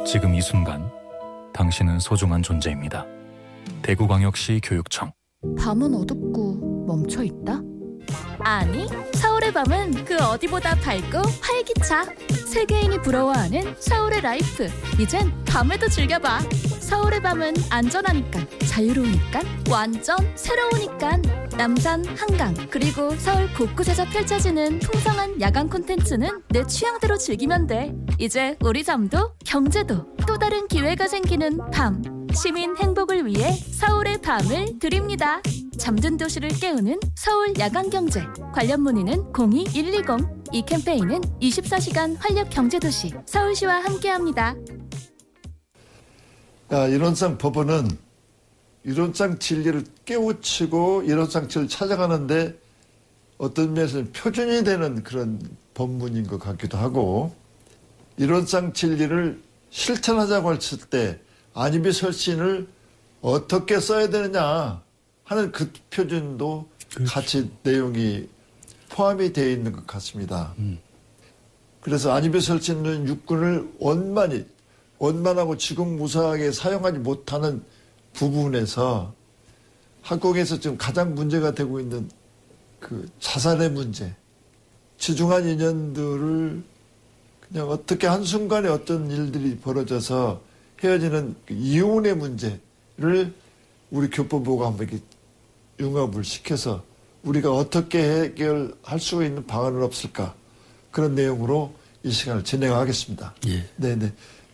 지금 이 순간 당신은 소중한 존재입니다. 대구광역시 교육청. 밤은 어둡고 멈춰있다? 아니, 서울의 밤은 그 어디보다 밝고 활기차. 세계인이 부러워하는 서울의 라이프. 이젠 밤에도 즐겨봐. 서울의 밤은 안전하니까, 자유로우니까, 완전 새로우니까. 남산, 한강, 그리고 서울 곳곳에서 펼쳐지는 풍성한 야간 콘텐츠는 내 취향대로 즐기면 돼. 이제 우리 잠도 경제도 또 다른 기회가 생기는 밤. 시민 행복을 위해 서울의 밤을 드립니다. 잠든 도시를 깨우는 서울 야간경제. 관련 문의는 02-120. 이 캠페인은 24시간 활력경제도시 서울시와 함께합니다. 이론상 법원은 이론상 진리를 깨우치고 이론상 진리를 찾아가는데 어떤 면에서는 표준이 되는 그런 법문인 것 같기도 하고, 이론상 진리를 실천하자고 했을 때 안입이 설신을 어떻게 써야 되느냐 하는 그 표준도 그렇죠. 같이 내용이 포함이 되어 있는 것 같습니다. 그래서 안입이 설치는 육군을 원만하고 지공무사하게 사용하지 못하는 부분에서 학공에서 지금 가장 문제가 되고 있는 그 자살의 문제, 지중한 인연들을 그냥 어떻게 한순간에 어떤 일들이 벌어져서 헤어지는 그 이혼의 문제를 우리 교법부가 한번 이렇게 융합을 시켜서 우리가 어떻게 해결할 수 있는 방안은 없을까, 그런 내용으로 이 시간을 진행하겠습니다. 예. 네네.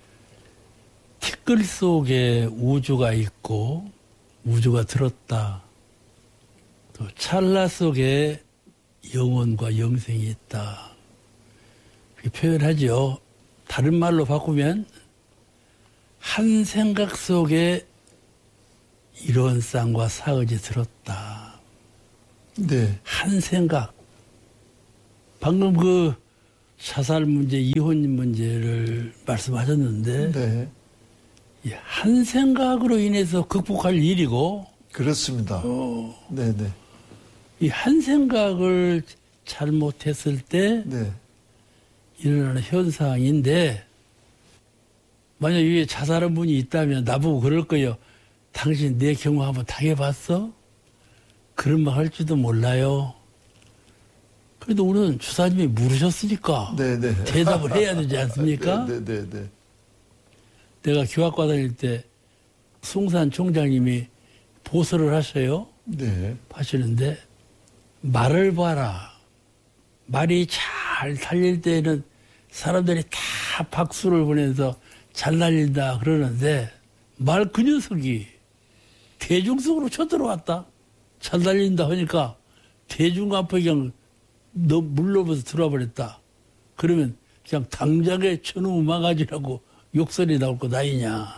티끌 속에 우주가 있고 우주가 들었다. 또 찰나 속에 영혼과 영생이 있다. 그렇게 표현하죠. 다른 말로 바꾸면 한 생각 속에 이런 쌍과 사의지 들었다. 네. 한 생각. 방금 그 자살 문제, 이혼 문제를 말씀하셨는데 네. 한 생각으로 인해서 극복할 일이고, 그렇습니다. 네네. 이 한 생각을 잘못했을 때 네. 일어나는 현상인데, 만약 위에 자살한 분이 있다면 나보고 그럴 거예요. 당신 내 경우 한번 당해봤어? 그런 말 할지도 몰라요. 그래도 우리는 주사님이 물으셨으니까 네네. 대답을 해야 되지 않습니까? 네네네. 내가 교학과 다닐 때 숭산 총장님이 보설을 하셔요. 네. 하시는데, 말을 봐라. 말이 잘 달릴 때는 사람들이 다 박수를 보내면서 잘 달린다 그러는데, 말 그 녀석이 대중 속으로 쳐들어왔다. 잘 달린다 하니까 대중 앞에 그냥 너 물러서 들어와 버렸다. 그러면 그냥 당장에 저놈 망가지라고 욕설이 나올 것 아니냐.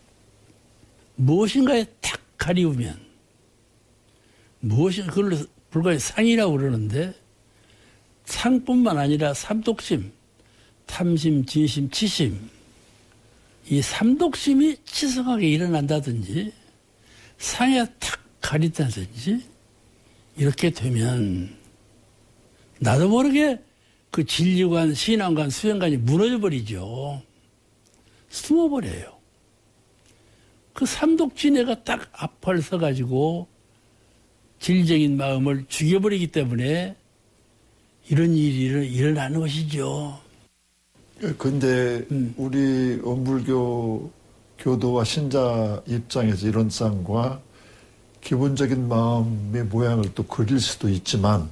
무엇인가에 탁 가리우면, 무엇인가, 그걸 불과히 상이라고 그러는데, 상뿐만 아니라 삼독심, 탐심, 진심, 치심, 이 삼독심이 치성하게 일어난다든지, 상에 탁 가린다든지, 이렇게 되면, 나도 모르게 그 진리관, 신앙관, 수행관이 무너져버리죠. 숨어버려요. 그 삼독진해가 딱 앞을 서가지고 진리적인 마음을 죽여버리기 때문에 이런 일이 일어나는 것이죠. 근데 우리 원불교 교도와 신자 입장에서 이런 쌍과 기본적인 마음의 모양을 또 그릴 수도 있지만,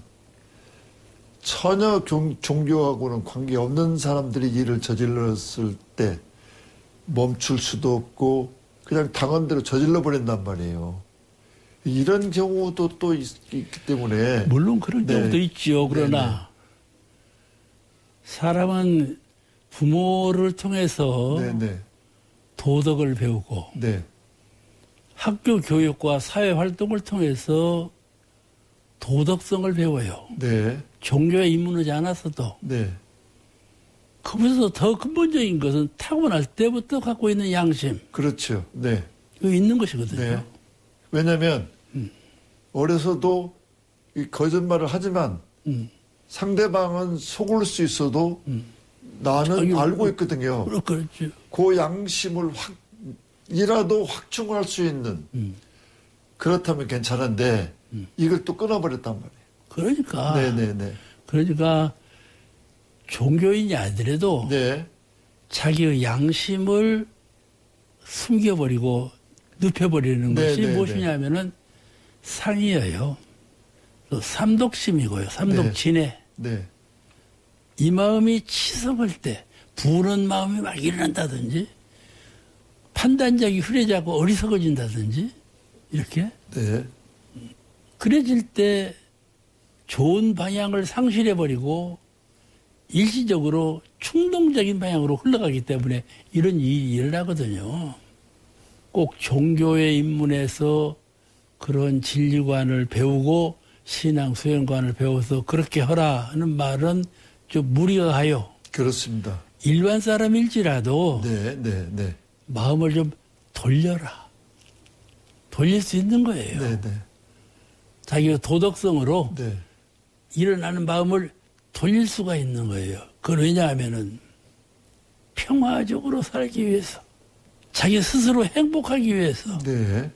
전혀 종교하고는 관계없는 사람들이 일을 저질렀을 때 멈출 수도 없고 그냥 당한 대로 저질러 버린단 말이에요. 이런 경우도 또 있기 때문에. 물론 그런 네. 경우도 있죠. 그러나 네네. 사람은 부모를 통해서 네네. 도덕을 배우고, 네. 학교 교육과 사회 활동을 통해서 도덕성을 배워요. 네. 종교에 입문하지 않았어도. 네. 거기서 더 근본적인 것은 타고날 때부터 갖고 있는 양심. 그렇죠. 네. 이거 있는 것이거든요. 네. 왜냐하면 어려서도 이 거짓말을 하지만 상대방은 속을 수 있어도 나는 자기 알고 있거든요. 그렇죠. 그 양심을 이라도 확충할 수 있는 그렇다면 괜찮은데 이걸 또 끊어버렸단 말이에요. 그러니까. 네네네. 그러니까 종교인이 아니더라도 네. 자기의 양심을 숨겨버리고 눕혀버리는 네, 것이 네, 무엇이냐면은 상이에요. 또 삼독심이고요. 삼독진해. 네. 이 마음이 치성할 때 부는 마음이 막 일어난다든지 판단력이 흐려지고 어리석어진다든지 이렇게 네. 그래질 때 좋은 방향을 상실해버리고 일시적으로 충동적인 방향으로 흘러가기 때문에 이런 일이 일어나거든요. 꼭 종교에 입문해서 그런 진리관을 배우고 신앙 수행관을 배워서 그렇게 하라 하는 말은 좀 무리가 가요. 그렇습니다. 일반 사람일지라도 네, 네, 네. 마음을 좀 돌려라. 돌릴 수 있는 거예요. 네, 네. 자기가 도덕성으로 네. 일어나는 마음을 돌릴 수가 있는 거예요. 그건 왜냐하면은 평화적으로 살기 위해서, 자기 스스로 행복하기 위해서. 네.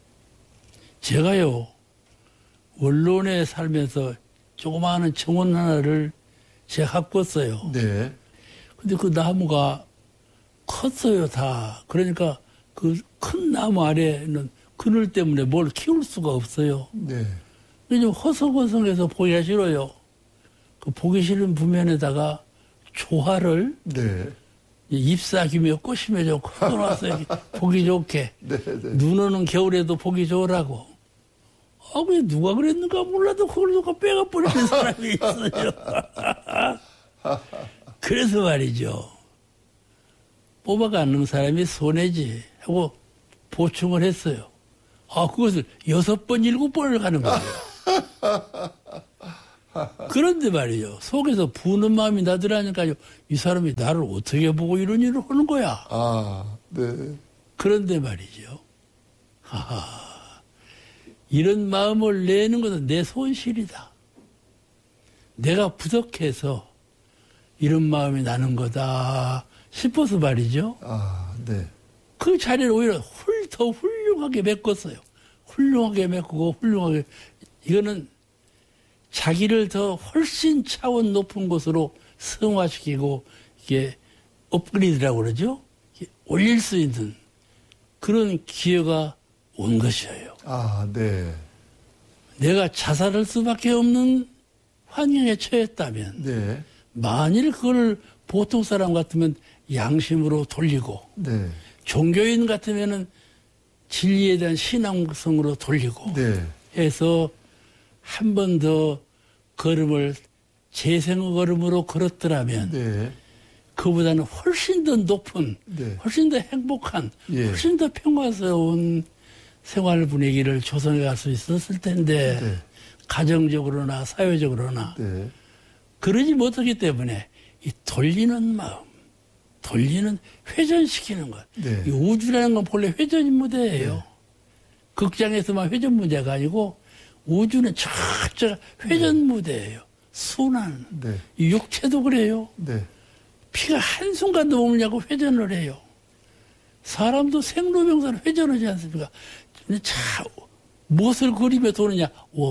제가요, 원론에 살면서 조그마한 정원 하나를 제가 가꿨어요. 네. 근데 그 나무가 컸어요, 다. 그러니까 그 큰 나무 아래는 그늘 때문에 뭘 키울 수가 없어요. 네. 좀 허성허성해서 보기가 싫어요. 그 보기 싫은 부면에다가 조화를 네. 잎사귀며 꽃이며 걷어놨어요. 보기 좋게. 네. 네. 눈 오는 겨울에도 보기 좋으라고. 아, 왜 누가 그랬는가 몰라도 그걸 누가 빼가버리는 사람이 있어요. 그래서 말이죠. 뽑아가는 사람이 손해지 하고 보충을 했어요. 아, 그것을 6번, 7번을 가는 거예요. 그런데 말이죠. 속에서 부는 마음이 나더라니까요. 이 사람이 나를 어떻게 보고 이런 일을 하는 거야. 아, 네. 그런데 말이죠. 하하. 이런 마음을 내는 것은 내 손실이다. 내가 부족해서 이런 마음이 나는 거다 싶어서 말이죠. 아, 네. 그 자리를 오히려 더 훌륭하게 메꿨어요. 훌륭하게 메꾸고 훌륭하게. 이거는 자기를 더 훨씬 차원 높은 곳으로 승화시키고 이게 업그레이드라고 그러죠. 올릴 수 있는 그런 기회가 온 것이에요. 아, 네. 내가 자살할 수밖에 없는 환경에 처했다면 네. 만일 그걸 보통 사람 같으면 양심으로 돌리고 네. 종교인 같으면은 진리에 대한 신앙성으로 돌리고 네. 해서 한 번 더 걸음을 재생의 걸음으로 걸었더라면 네. 그보다는 훨씬 더 높은 네. 훨씬 더 행복한 예. 훨씬 더 평화스러운 생활 분위기를 조성해 갈 수 있었을 텐데 네. 가정적으로나 사회적으로나 네. 그러지 못하기 때문에 이 돌리는 마음, 돌리는 회전시키는 것. 네. 이 우주라는 건 본래 회전 무대예요. 네. 극장에서만 회전 무대가 아니고 우주는 저쪽 회전 무대예요. 순환. 네. 이 육체도 그래요. 네. 피가 한순간도 머물냐고 회전을 해요. 사람도 생로병사는 회전하지 않습니까? 근데 자, 무엇을 그리며 도느냐?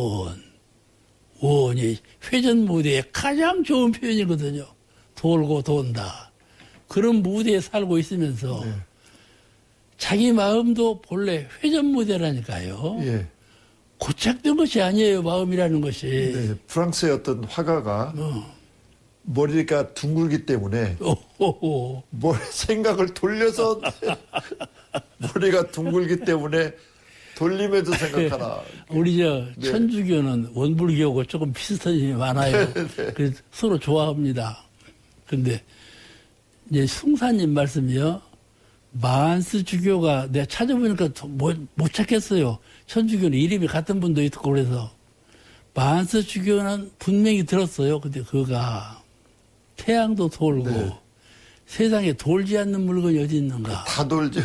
원이 회전 무대의 가장 좋은 표현이거든요. 돌고 돈다. 그런 무대에 살고 있으면서 네. 자기 마음도 본래 회전 무대라니까요. 예. 고착된 것이 아니에요. 마음이라는 것이. 네. 프랑스의 어떤 화가가 머리가 둥글기 때문에 오호호. 머리 생각을 돌려서 머리가 둥글기 때문에 돌림에도 생각하라. 우리 저 네. 천주교는 원불교하고 조금 비슷한 점이 많아요. 그래서 서로 좋아합니다. 근데 이제 숭사님 말씀이요. 만스 주교가 내가 찾아보니까 못 찾겠어요. 천주교는 이름이 같은 분도 있고 그래서 만스 주교는 분명히 들었어요. 근데 그가 태양도 돌고 네. 세상에 돌지 않는 물건이 어디 있는가. 다 돌죠.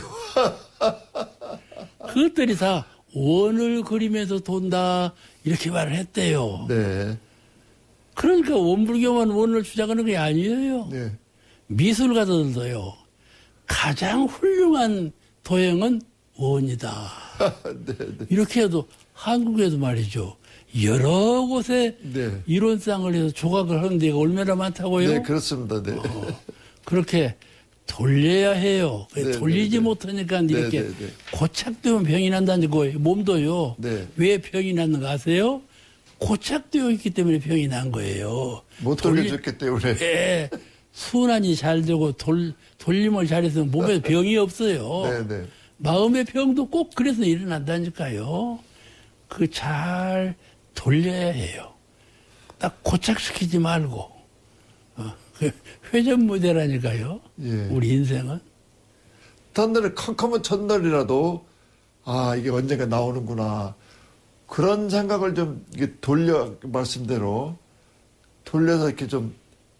그것들이 다 원을 그리면서 돈다 이렇게 말을 했대요. 네. 그러니까 원불교만 원을 주장하는 게 아니에요. 네. 미술가들도요. 가장 훌륭한 도형은 원이다. 네, 네. 이렇게 해도 한국에도 말이죠. 여러 곳에 네. 이론상을 해서 조각을 하는 데가 얼마나 많다고요? 네, 그렇습니다. 네. 그렇게 돌려야 해요. 네, 돌리지 네, 네. 못하니까 이렇게 네, 네, 네. 고착되면 병이 난다는 거예요. 몸도요. 네. 왜 병이 났는가 아세요? 고착되어 있기 때문에 병이 난 거예요. 못 돌려줬기 때문에. 예. 순환이 잘 되고 돌림을 잘해서 몸에 병이 없어요. 네, 네. 마음의 병도 꼭 그래서 일어난다니까요. 그 잘 돌려야 해요. 딱 고착시키지 말고. 그 회전 무대라니까요. 예. 우리 인생은. 첫날에 컴컴한 첫날이라도 아 이게 언젠가 나오는구나 그런 생각을 좀 이게 말씀대로 돌려서 이렇게 좀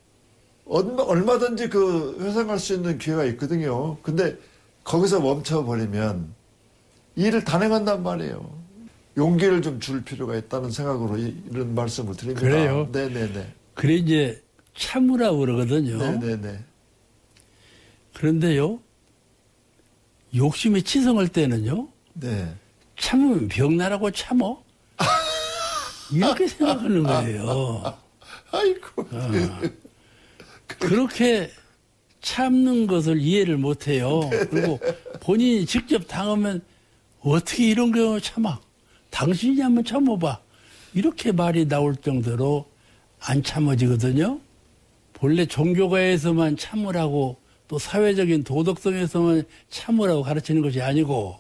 얼마든지 그 회상할 수 있는 기회가 있거든요. 근데 거기서 멈춰버리면 일을 단행한단 말이에요. 용기를 좀 줄 필요가 있다는 생각으로 이런 말씀을 드립니다. 그래요? 네네네. 그래 이제 참으라고 그러거든요. 네네네. 그런데요. 욕심이 치성할 때는요. 네. 참으면 병나라고 참어? 이렇게 생각하는 거예요. 아이고. 그렇게 참는 것을 이해를 못해요. 그리고 본인이 직접 당하면 어떻게 이런 경우 참아? 당신이 한번 참아봐. 이렇게 말이 나올 정도로 안 참아지거든요. 본래 종교가에서만 참으라고 또 사회적인 도덕성에서만 참으라고 가르치는 것이 아니고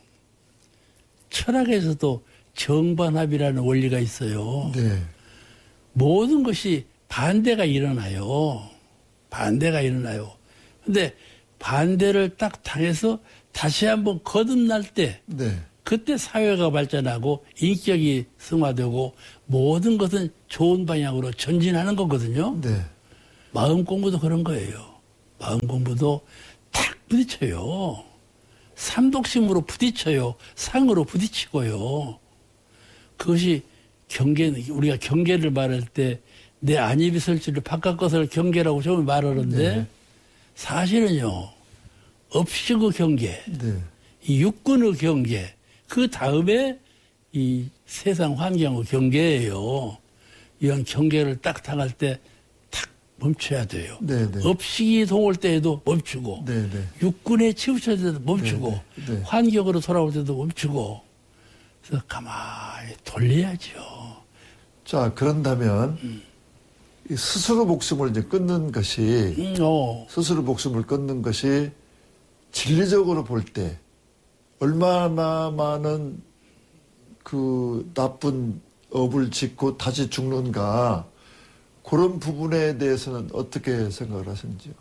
철학에서도 정반합이라는 원리가 있어요. 네. 모든 것이 반대가 일어나요. 반대가 일어나요. 근데 반대를 딱 당해서 다시 한번 거듭날 때 네. 그때 사회가 발전하고 인격이 승화되고 모든 것은 좋은 방향으로 전진하는 거거든요. 네. 마음 공부도 그런 거예요. 마음 공부도 탁 부딪혀요. 삼독심으로 부딪혀요. 상으로 부딪히고요. 그것이 우리가 경계를 말할 때 내 안입이 설치를 바깥 것을 경계라고 처음에 말하는데 네. 사실은요. 업식의 경계, 네. 이 육군의 경계, 그 다음에 이 세상 환경의 경계예요. 이런 경계를 딱 당할 때 탁 멈춰야 돼요. 네네. 업식이 동올 때에도 멈추고 네네. 육군에 치우칠 때도 멈추고 네네. 네. 환경으로 돌아올 때도 멈추고 그래서 가만히 돌려야죠. 자, 그런다면 이 스스로 목숨을 이제 끊는 것이 스스로 목숨을 끊는 것이 진리적으로 볼 때 얼마나 많은 그 나쁜 업을 짓고 다시 죽는가 그런 부분에 대해서는 어떻게 생각을 하시는지요?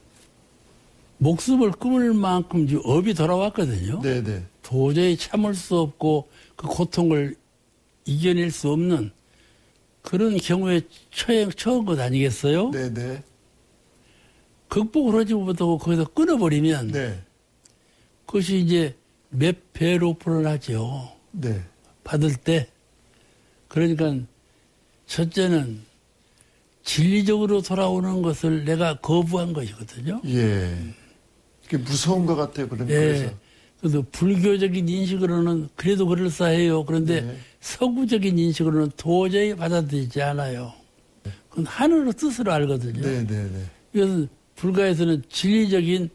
목숨을 끊을 만큼 업이 돌아왔거든요. 네네. 도저히 참을 수 없고 그 고통을 이겨낼 수 없는 그런 경우에 처한 것 아니겠어요? 네네. 극복을 하지 못하고 거기서 끊어버리면 네. 그것이 이제 몇 배로 불어나죠. 네. 받을 때. 그러니까 첫째는 진리적으로 돌아오는 것을 내가 거부한 것이거든요. 예. 그게 무서운 것 같아요. 그래서. 그래서 불교적인 인식으로는 그래도 그럴싸해요. 그런데 네. 서구적인 인식으로는 도저히 받아들이지 않아요. 그건 하늘의 뜻으로 알거든요. 네네네. 그래서 불가에서는 진리적인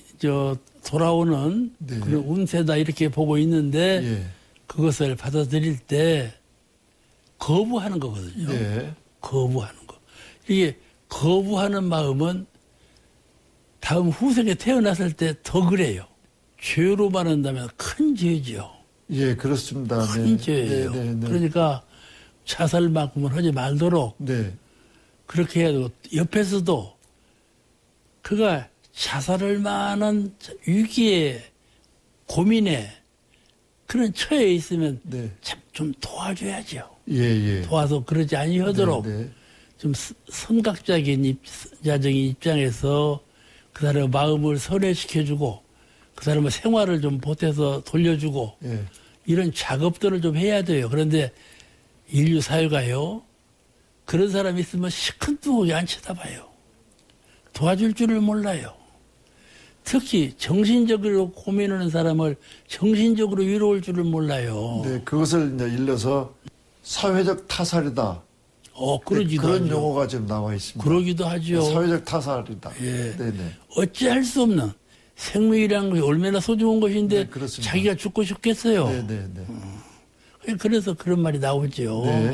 돌아오는 네. 그런 운세다 이렇게 보고 있는데 예. 그것을 받아들일 때 거부하는 거거든요. 네. 거부하는 거. 이게 거부하는 마음은 다음 후생에 태어났을 때 더 그래요. 죄로 말한다면 큰 죄죠. 예, 그렇습니다. 큰 죄예요. 그러니까 자살만큼은 하지 말도록 네. 그렇게 해야 되고 옆에서도 그가 자살할 만한 위기에 고민에 그런 처해 있으면 네. 참 좀 도와줘야죠. 예, 예. 도와서 그러지 아니하도록 네, 네. 좀 선각적인 입장에서 그 사람의 마음을 선회시켜주고 그 사람의 생활을 좀 보태서 돌려주고 예. 이런 작업들을 좀 해야 돼요. 그런데 인류 사회가요. 그런 사람이 있으면 시큰둥하게 안 쳐다봐요. 도와줄 줄을 몰라요. 특히 정신적으로 고민하는 사람을 정신적으로 위로할 줄을 몰라요. 네, 그것을 이제 일러서 사회적 타살이다. 그러기도 그런 하죠. 용어가 지금 나와 있습니다. 그러기도 하죠. 사회적 타살이다. 예. 네네. 어찌할 수 없는 생명이라는 것이 얼마나 소중한 것인데 네, 그렇습니다. 자기가 죽고 싶겠어요. 네네네. 그래서 그런 말이 나오죠. 네.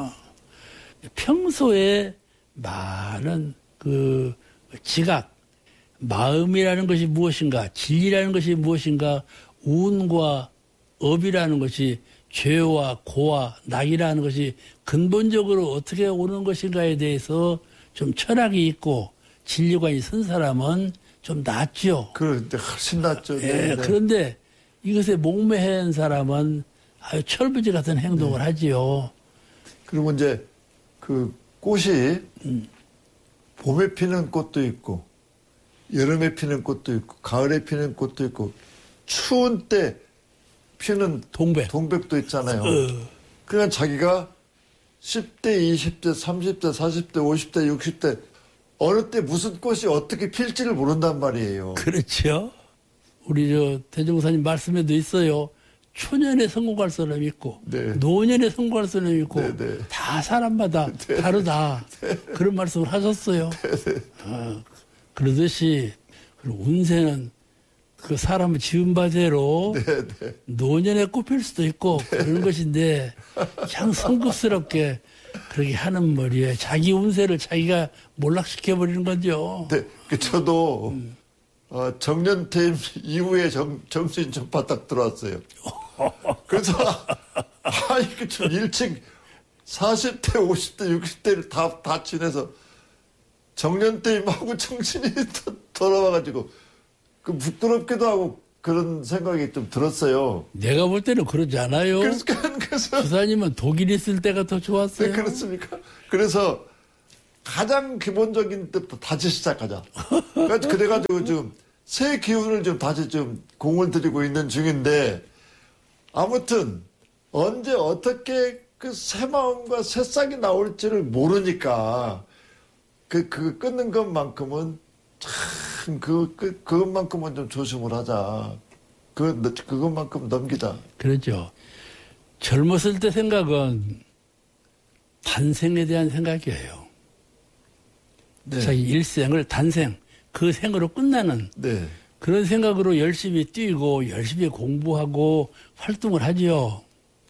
평소에 많은 그 지각, 마음이라는 것이 무엇인가, 진리라는 것이 무엇인가, 운과 업이라는 것이 죄와 고와 낙이라는 것이 근본적으로 어떻게 오는 것인가에 대해서 좀 철학이 있고 진리관이 선 사람은 좀 낫죠. 그런데 훨씬 낫죠. 예, 네네. 그런데 이것에 목매한 사람은 아주 철부지 같은 행동을 하지요. 그리고 이제 그 꽃이 봄에 피는 꽃도 있고 여름에 피는 꽃도 있고 가을에 피는 꽃도 있고 추운 때 피는 동백도 있잖아요. 그러니까 자기가 10대, 20대, 30대, 40대, 50대, 60대 어느 때 무슨 꽃이 어떻게 필지를 모른단 말이에요. 그렇죠. 우리 대종사님 말씀에도 있어요. 초년에 성공할 사람이 있고 네. 노년에 성공할 사람이 있고 네. 다 사람마다 다르다. 그런 말씀을 하셨어요. 그러듯이 운세는 그 사람을 지은 바대로 노년에 꼽힐 수도 있고 그런 것인데 그냥 성급스럽게 그렇게 하는 머리에 자기 운세를 자기가 몰락시켜버리는 거죠. 네, 저도 정년퇴임 이후에 정신이 좀 바닥 들어왔어요. 그래서 이게 좀 일찍 40대, 50대, 60대를 다 지내서 정년퇴임하고 정신이 돌아와가지고 그 부끄럽기도 하고 그런 생각이 좀 들었어요. 내가 볼 때는 그러지 않아요. 그래서 주사님은 독일에 있을 때가 더 좋았어요. 네, 그렇습니까? 그래서 가장 기본적인 때부터 다시 시작하자. 그래가지고 좀 새 기운을 좀 다시 좀 공을 들이고 있는 중인데 아무튼 언제 어떻게 그 새 마음과 새싹이 나올지를 모르니까 그 끊는 것만큼은 참 그것만큼은 좀 조심을 하자. 그것만큼 넘기자. 그렇죠. 젊었을 때 생각은 단생에 대한 생각이에요. 네. 자기 일생을 단생, 그 생으로 끝나는 네. 그런 생각으로 열심히 뛰고 열심히 공부하고 활동을 하죠.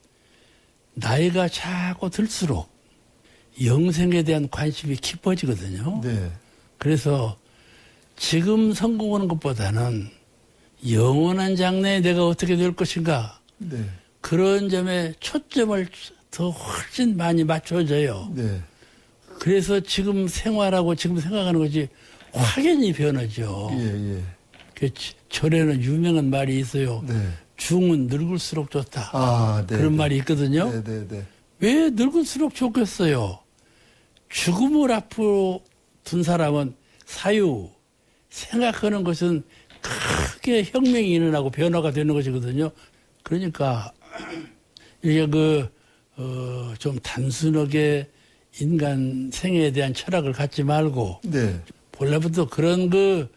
나이가 자꾸 들수록 영생에 대한 관심이 깊어지거든요. 네. 그래서 지금 성공하는 것보다는 영원한 장래에 내가 어떻게 될 것인가 네. 그런 점에 초점을 더 훨씬 많이 맞춰져요. 네. 그래서 지금 생활하고 지금 생각하는 것이 확연히 변하죠. 예. 그 절에는 유명한 말이 있어요. 네. 중은 늙을수록 좋다. 네. 그런 말이 있거든요. 네. 왜 늙을수록 좋겠어요? 죽음을 앞으로 둔 사람은 사유, 생각하는 것은 크게 혁명이 일어나고 변화가 되는 것이거든요. 그러니까 이게 좀 단순하게 인간 생애에 대한 철학을 갖지 말고 네. 본래부터 그런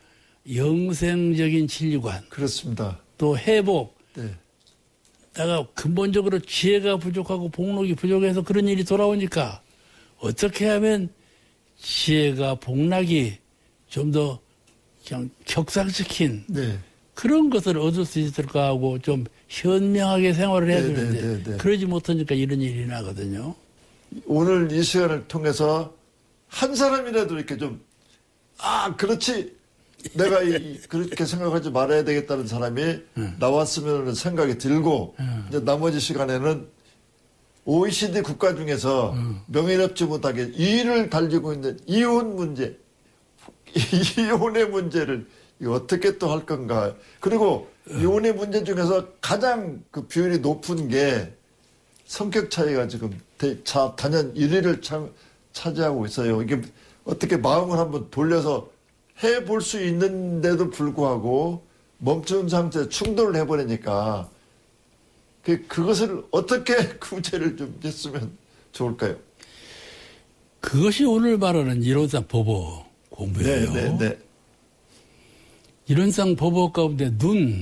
영생적인 진리관 그렇습니다. 또 회복 네. 내가 근본적으로 지혜가 부족하고 복록이 부족해서 그런 일이 돌아오니까 어떻게 하면 지혜가 복락이 좀 더 그냥 격상시킨 네. 그런 것을 얻을 수 있을까 하고 좀 현명하게 생활을 해야 네, 되는데 네. 그러지 못하니까 이런 일이 나거든요. 오늘 이 시간을 통해서 한 사람이라도 이렇게 좀 그렇지 내가 그렇게 생각하지 말아야 되겠다는 사람이 나왔으면 생각이 들고 이제 나머지 시간에는 OECD 국가 중에서 명예롭지 못하게 2위를 달리고 있는 이혼 문제, 이혼의 문제를 어떻게 또 할 건가. 그리고 이혼의 문제 중에서 가장 그 비율이 높은 게 성격 차이가 지금 단연 1위를 차지하고 있어요. 이게 어떻게 마음을 한번 돌려서 해볼 수 있는데도 불구하고 멈춘 상태에 충돌을 해버리니까 그것을 어떻게 구제를 좀 했으면 좋을까요? 그것이 오늘 말하는 이론상 보보. 공부예요. 네. 이론상 법어 가운데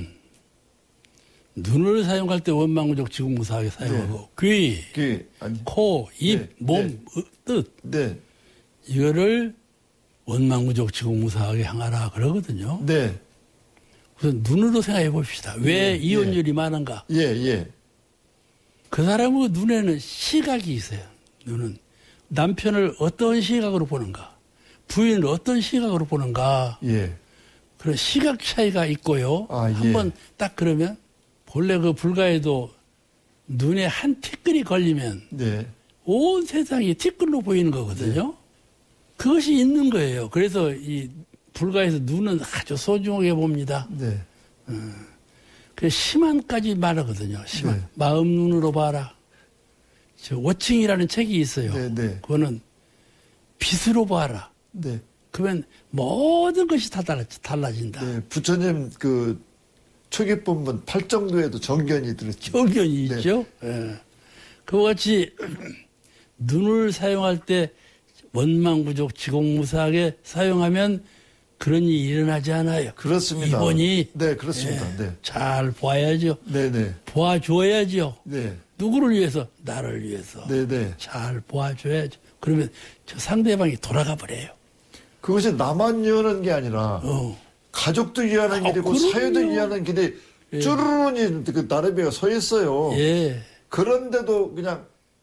눈을 사용할 때 원망구적 지공무사하게 사용하고 귀, 아니. 코, 입, 몸, 뜻 네. 이거를 원망구적 지공무사하게 향하라 그러거든요. 네. 우선 눈으로 생각해 봅시다. 왜 이혼율이 많은가? 예. 그 사람의 눈에는 시각이 있어요. 눈은 남편을 어떤 시각으로 보는가, 부인을 어떤 시각으로 보는가, 예. 그런 시각 차이가 있고요. 아, 예. 한번 딱 그러면 본래 그 불가에도 눈에 한 티끌이 걸리면 네. 온 세상이 티끌로 보이는 거거든요. 그것이 있는 거예요. 그래서 이 불가에서 눈은 아주 소중하게 봅니다. 네. 그 심한까지 말하거든요. 심한. 네. 마음 눈으로 봐라. 저 워칭이라는 책이 있어요. 네. 그거는 빛으로 봐라. 네. 그러면 모든 것이 다 달라진다. 네. 부처님 그 초기 본문 8정도에도 정견이 들었죠. 정견이 네. 있죠. 예. 그와 같이 눈을 사용할 때 원망구적 지공무사하게 사용하면 그런 일이 일어나지 않아요. 그렇습니다. 이번이 네, 그렇습니다. 네. 잘 봐야죠. 네. 봐줘야죠. 네. 누구를 위해서? 나를 위해서. 네. 잘 봐줘야죠. 그러면 저 상대방이 돌아가 버려요. 그것이 나만 위하는 게 아니라 가족도 위하는 길이고 그럼요. 사회도 위하는 길이 쭈르르니 그 나래비가 서 있어요. 예. 그런데도 그냥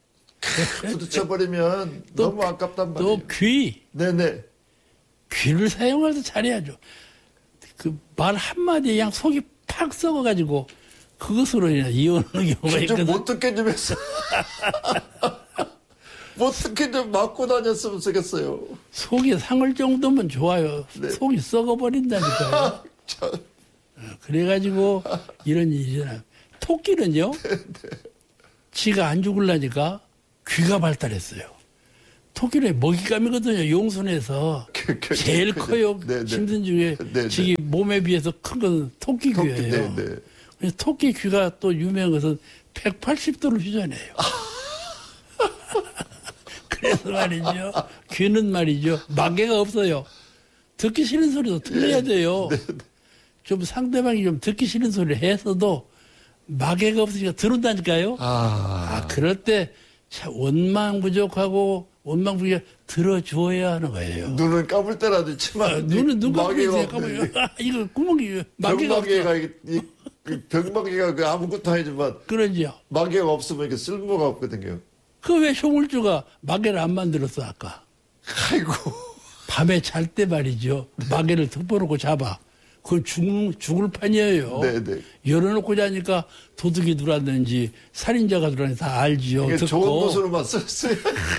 부딪혀버리면 너무 아깝단 말이에요. 또 귀. 네네. 귀를 사용할 때 잘해야죠. 그 말 한마디에 그냥 속이 팍 썩어가지고 그것으로 인해 이혼하는 경우가 좀 있거든. 못 듣게 좀 했어. 못 듣게 좀 맞고 다녔으면 좋겠어요. 속이 상할 정도면 좋아요. 네. 속이 썩어버린다니까요. 그래가지고 이런 일이 일어나요. 토끼는요. 지가 안 죽으려니까 귀가 발달했어요. 토끼는 먹잇감이거든요. 용순에서 제일 커요. 네네. 짐승 중에 네네. 지기 몸에 비해서 큰 건 토끼 귀예요. 네네. 토끼 귀가 또 유명한 것은 180도를 휘저어내요. 그래서 말이죠. 귀는 말이죠. 마개가 없어요. 듣기 싫은 소리도 들려야 돼요. 좀 상대방이 좀 듣기 싫은 소리를 해서도 마개가 없으니까 들은다니까요. 그럴 때 원망부족하고 원망부족이 들어줘야 하는 거예요. 눈은 감을 때라도 있지만 눈은 눈 감고 마개가 있어요. 없네. 이거 구멍이 마개가 없어. 병마개가 그 아무것도 아니지만 그러죠. 마개가 없으면 이게 쓸모가 없거든요. 그 왜 쇼물주가 마개를 안 만들었어 아까? 아이고. 밤에 잘 때 말이죠. 마개를 덮어놓고 잡아. 그건 죽을 판이에요. 네네. 열어놓고 자니까 도둑이 들어왔는지 살인자가 들어왔는지 다 알지요. 이게 듣고. 좋은 곳으로만 쓰지.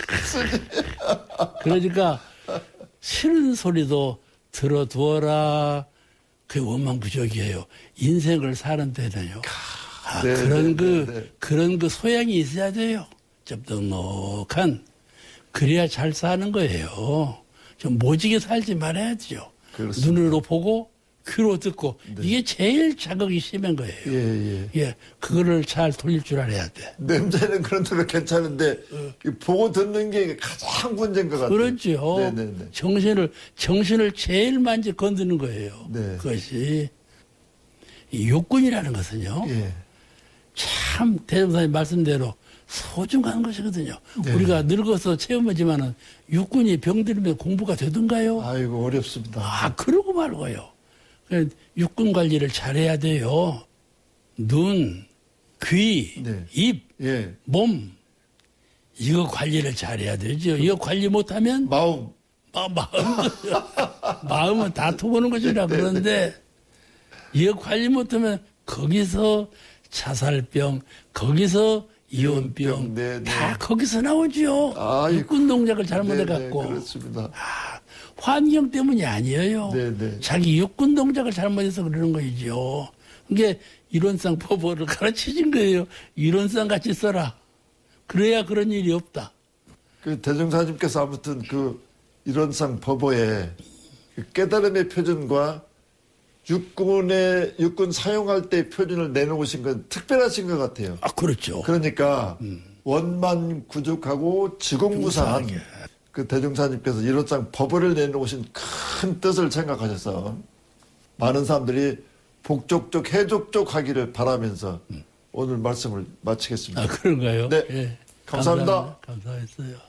그러니까 싫은 소리도 들어두어라. 그게 원망부족이에요. 인생을 사는 데는요. 그런 그 소양이 있어야 돼요. 좀 넉넉한. 그래야 잘 사는 거예요. 좀 모지게 살지 말아야죠. 그렇습니다. 눈으로 보고 귀로 듣고 이게 제일 자극이 심한 거예요. 예. 그거를 잘 돌릴 줄 알아야 돼. 냄새는 그런 대로 괜찮은데 이 보고 듣는 게 가장 문제인 것 같아요. 그렇죠. 네네네. 정신을 제일 많이 건드는 거예요. 네. 그것이 이 육군이라는 것은요. 예. 참 대종사님 말씀대로 소중한 것이거든요. 네. 우리가 늙어서 체험하지만은 육군이 병들면 공부가 되던가요? 아이고 어렵습니다. 그러고 말고요. 육군 관리를 잘해야 돼요. 눈, 귀, 네. 입, 예. 몸 이거 관리를 잘해야 되죠. 이거 관리 못하면 마음은 다 토보는 것이라 그러는데 이거 관리 못하면 거기서 자살병, 거기서 이혼병 네네. 다 거기서 나오죠. 아이고. 육군 동작을 잘못해갖고. 네네, 그렇습니다. 환경 때문이 아니에요. 네네. 자기 육군 동작을 잘못해서 그러는 거이죠. 이게 이론상 법어를 가르치신 거예요. 이론상 같이 써라. 그래야 그런 일이 없다. 그 대종사님께서 아무튼 그 이론상 법어에 그 깨달음의 표준과 육군 사용할 때 표준을 내놓으신 건 특별하신 것 같아요. 그렇죠. 그러니까 원만 구족하고 지공무사한 그 대종사님께서 1호장 법을 내놓으신 큰 뜻을 생각하셔서 많은 사람들이 복족족 해족족 하기를 바라면서 오늘 말씀을 마치겠습니다. 아, 그런가요? 네. 예. 감사합니다. 감사했어요.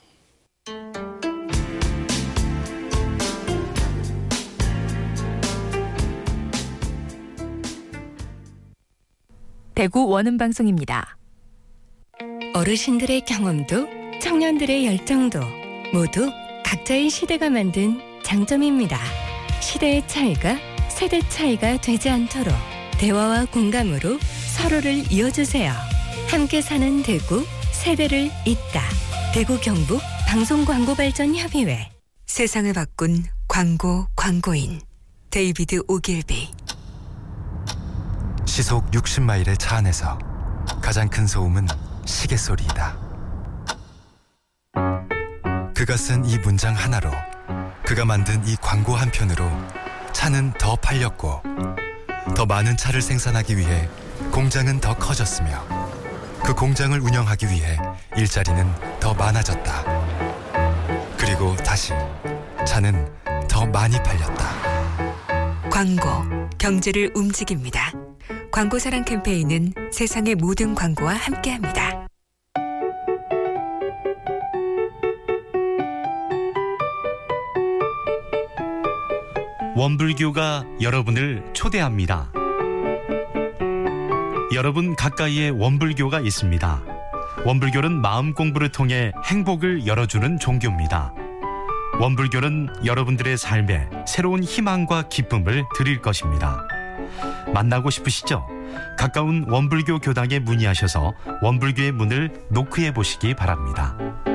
대구 원음방송입니다. 어르신들의 경험도 청년들의 열정도 모두 각자의 시대가 만든 장점입니다. 시대의 차이가 세대 차이가 되지 않도록 대화와 공감으로 서로를 이어주세요. 함께 사는 대구, 세대를 잇다. 대구 경북 방송광고발전협의회. 세상을 바꾼 광고인 데이비드 오길비. 시속 60마일의 차 안에서 가장 큰 소음은 시계 소리이다. 그가 쓴 이 문장 하나로, 그가 만든 이 광고 한 편으로 차는 더 팔렸고, 더 많은 차를 생산하기 위해 공장은 더 커졌으며, 그 공장을 운영하기 위해 일자리는 더 많아졌다. 그리고 다시 차는 더 많이 팔렸다. 광고, 경제를 움직입니다. 광고사랑 캠페인은 세상의 모든 광고와 함께합니다. 원불교가 여러분을 초대합니다. 여러분 가까이에 원불교가 있습니다. 원불교는 마음 공부를 통해 행복을 열어주는 종교입니다. 원불교는 여러분들의 삶에 새로운 희망과 기쁨을 드릴 것입니다. 만나고 싶으시죠? 가까운 원불교 교당에 문의하셔서 원불교의 문을 노크해 보시기 바랍니다.